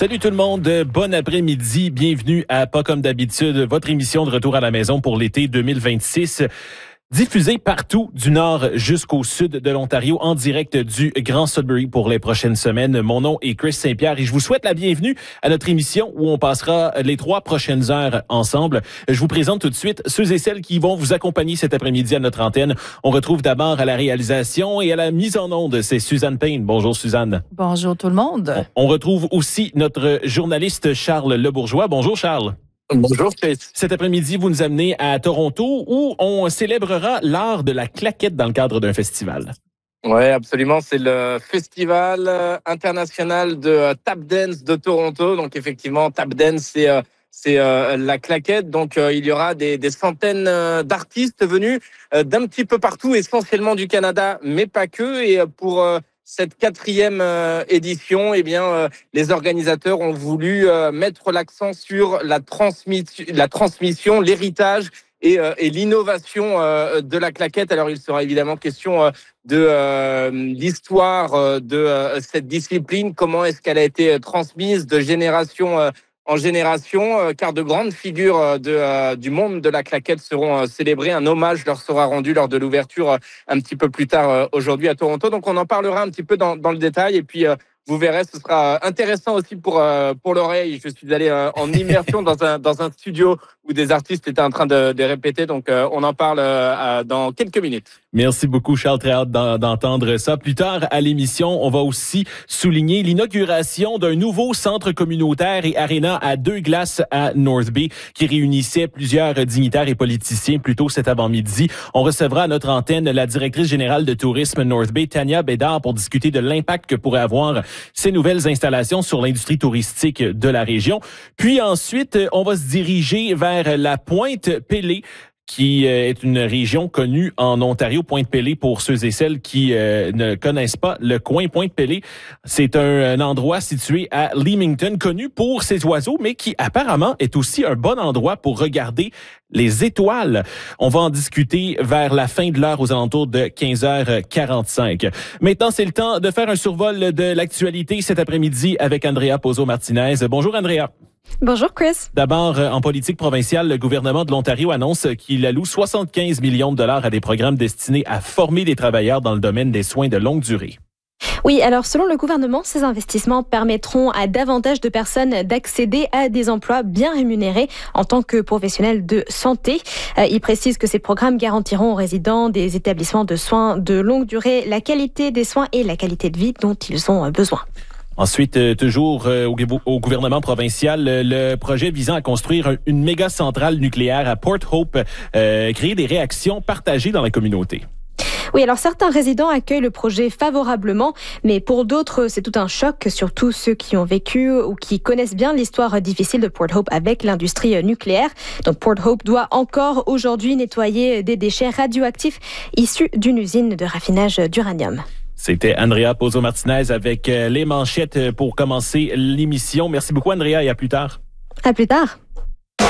Salut tout le monde, bon après-midi, bienvenue à Pas comme d'habitude, votre émission de retour à la maison pour l'été 2026. Diffusée partout du nord jusqu'au sud de l'Ontario en direct du Grand Sudbury pour les prochaines semaines. Mon nom est Chris Saint-Pierre et je vous souhaite la bienvenue à notre émission où on passera les 3 prochaines heures ensemble. Je vous présente tout de suite ceux et celles qui vont vous accompagner cet après-midi à notre antenne. On retrouve d'abord à la réalisation et à la mise en onde, c'est Suzanne Payne. Bonjour Suzanne. Bonjour tout le monde. On retrouve aussi notre journaliste Charles Lebourgeois. Bonjour Charles. Bonjour Chris. Cet après-midi, vous nous amenez à Toronto où on célébrera l'art de la claquette dans le cadre d'un festival. Oui, absolument. C'est le festival international de tap dance de Toronto. Donc effectivement, tap dance, c'est la claquette. Donc il y aura des centaines d'artistes venus d'un petit peu partout, essentiellement du Canada, mais pas que. Et pour cette 4e édition, eh bien, les organisateurs ont voulu mettre l'accent sur la transmission, l'héritage et l'innovation de la claquette. Alors, il sera évidemment question de l'histoire de cette discipline, comment est-ce qu'elle a été transmise de génération en génération, car de grandes figures du monde de la claquette seront célébrées. Un hommage leur sera rendu lors de l'ouverture un petit peu plus tard aujourd'hui à Toronto. Donc on en parlera un petit peu dans le détail et puis vous verrez, ce sera intéressant aussi pour l'oreille. Je suis allé en immersion dans un studio où des artistes étaient en train de répéter. Donc on en parle dans quelques minutes. Merci beaucoup, Charles. Très hâte d'entendre ça. Plus tard à l'émission, on va aussi souligner l'inauguration d'un nouveau centre communautaire et aréna à 2 glaces à North Bay qui réunissait plusieurs dignitaires et politiciens plus tôt cet avant-midi. On recevra à notre antenne la directrice générale de tourisme North Bay, Tania Bédard, pour discuter de l'impact que pourraient avoir ces nouvelles installations sur l'industrie touristique de la région. Puis ensuite, on va se diriger vers la Pointe-Pélé, qui est une région connue en Ontario. Pointe-Pélé, pour ceux et celles qui ne connaissent pas le coin Pointe-Pélé, c'est un endroit situé à Leamington, connu pour ses oiseaux, mais qui apparemment est aussi un bon endroit pour regarder les étoiles. On va en discuter vers la fin de l'heure aux alentours de 15h45. Maintenant, c'est le temps de faire un survol de l'actualité cet après-midi avec Andrea Pozzo-Martinez. Bonjour Andrea. Bonjour Chris. D'abord, en politique provinciale, le gouvernement de l'Ontario annonce qu'il alloue 75 millions de dollars à des programmes destinés à former des travailleurs dans le domaine des soins de longue durée. Oui, alors selon le gouvernement, ces investissements permettront à davantage de personnes d'accéder à des emplois bien rémunérés en tant que professionnels de santé. Il précise que ces programmes garantiront aux résidents des établissements de soins de longue durée la qualité des soins et la qualité de vie dont ils ont besoin. Ensuite, toujours au gouvernement provincial, le projet visant à construire une méga centrale nucléaire à Port Hope crée des réactions partagées dans la communauté. Oui, alors certains résidents accueillent le projet favorablement, mais pour d'autres, c'est tout un choc, surtout ceux qui ont vécu ou qui connaissent bien l'histoire difficile de Port Hope avec l'industrie nucléaire. Donc Port Hope doit encore aujourd'hui nettoyer des déchets radioactifs issus d'une usine de raffinage d'uranium. C'était Andrea Pozzo-Martinez avec les manchettes pour commencer l'émission. Merci beaucoup Andrea et à plus tard. À plus tard.